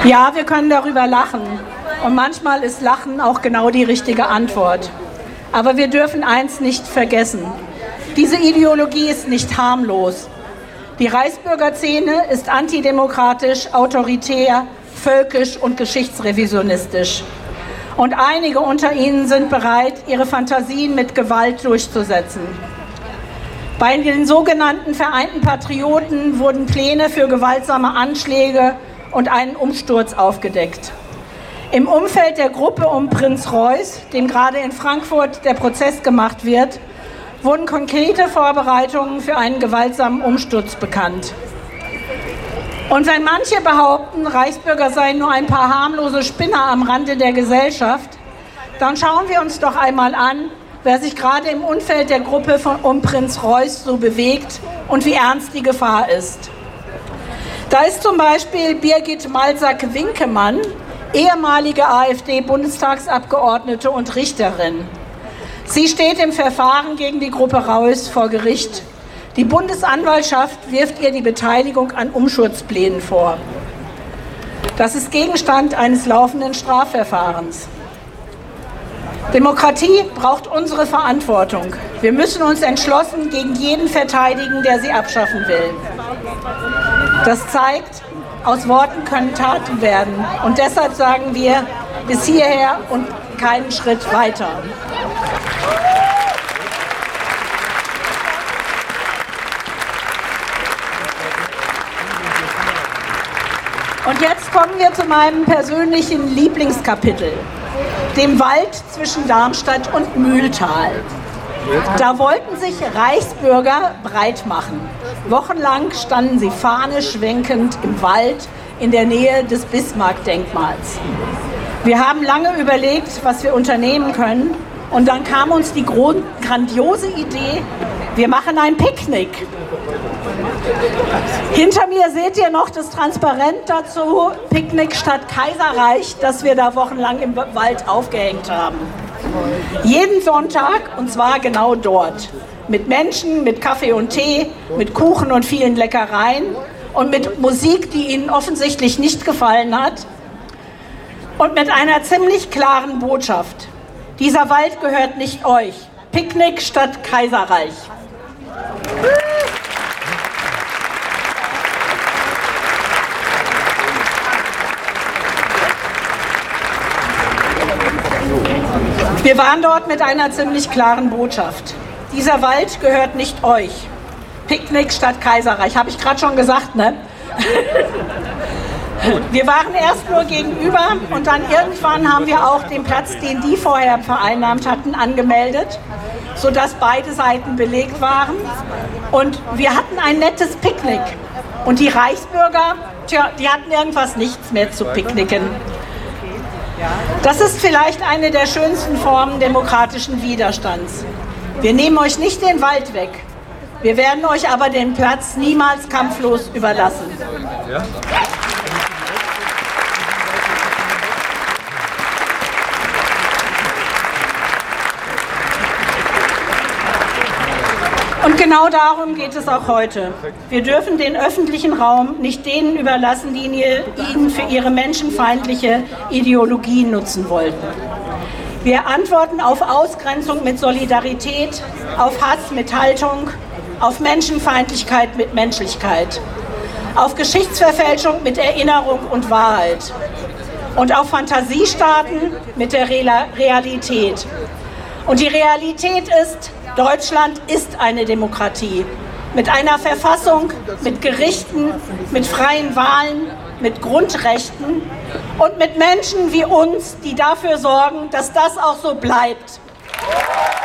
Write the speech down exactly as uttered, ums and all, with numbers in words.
Ja, wir können darüber lachen. Und manchmal ist Lachen auch genau die richtige Antwort. Aber wir dürfen eins nicht vergessen. Diese Ideologie ist nicht harmlos. Die Reichsbürgerszene ist antidemokratisch, autoritär, völkisch und geschichtsrevisionistisch. Und einige unter ihnen sind bereit, ihre Fantasien mit Gewalt durchzusetzen. Bei den sogenannten Vereinten Patrioten wurden Pläne für gewaltsame Anschläge und einen Umsturz aufgedeckt. Im Umfeld der Gruppe um Prinz Reuß, dem gerade in Frankfurt der Prozess gemacht wird, wurden konkrete Vorbereitungen für einen gewaltsamen Umsturz bekannt. Und wenn manche behaupten, Reichsbürger seien nur ein paar harmlose Spinner am Rande der Gesellschaft, dann schauen wir uns doch einmal an, wer sich gerade im Umfeld der Gruppe von, um Prinz Reuß so bewegt und wie ernst die Gefahr ist. Da ist zum Beispiel Birgit Malsack-Winkemann, ehemalige AfD-Bundestagsabgeordnete und Richterin. Sie steht im Verfahren gegen die Gruppe Reuß vor Gericht. Die Bundesanwaltschaft wirft ihr die Beteiligung an Umsturzplänen vor. Das ist Gegenstand eines laufenden Strafverfahrens. Demokratie braucht unsere Verantwortung. Wir müssen uns entschlossen gegen jeden verteidigen, der sie abschaffen will. Das zeigt, aus Worten können Taten werden. Und deshalb sagen wir, bis hierher und keinen Schritt weiter. Und jetzt kommen wir zu meinem persönlichen Lieblingskapitel, dem Wald zwischen Darmstadt und Mühltal. Da wollten sich Reichsbürger breit machen. Wochenlang standen sie Fahne schwenkend im Wald in der Nähe des Bismarck-Denkmals. Wir haben lange überlegt, was wir unternehmen können, und dann kam uns die grandiose Idee, wir machen ein Picknick. Hinter mir seht ihr noch das Transparent dazu, Picknick statt Kaiserreich, das wir da wochenlang im Wald aufgehängt haben. Jeden Sonntag, und zwar genau dort. Mit Menschen, mit Kaffee und Tee, mit Kuchen und vielen Leckereien und mit Musik, die ihnen offensichtlich nicht gefallen hat. Und mit einer ziemlich klaren Botschaft. Dieser Wald gehört nicht euch. Picknick statt Kaiserreich. Wir waren dort mit einer ziemlich klaren Botschaft. Dieser Wald gehört nicht euch. Picknick statt Kaiserreich. Habe ich gerade schon gesagt, ne? Wir waren erst nur gegenüber und dann irgendwann haben wir auch den Platz, den die vorher vereinnahmt hatten, angemeldet, sodass beide Seiten belegt waren. Und wir hatten ein nettes Picknick. Und die Reichsbürger, tja, die hatten irgendwas nichts mehr zu picknicken. Das ist vielleicht eine der schönsten Formen demokratischen Widerstands. Wir nehmen euch nicht den Wald weg. Wir werden euch aber den Platz niemals kampflos überlassen. Ja. Und genau darum geht es auch heute. Wir dürfen den öffentlichen Raum nicht denen überlassen, die ihn für ihre menschenfeindliche Ideologie nutzen wollten. Wir antworten auf Ausgrenzung mit Solidarität, auf Hass mit Haltung, auf Menschenfeindlichkeit mit Menschlichkeit, auf Geschichtsverfälschung mit Erinnerung und Wahrheit und auf Fantasiestaaten mit der Realität. Und die Realität ist, Deutschland ist eine Demokratie. Mit einer Verfassung, mit Gerichten, mit freien Wahlen, mit Grundrechten und mit Menschen wie uns, die dafür sorgen, dass das auch so bleibt.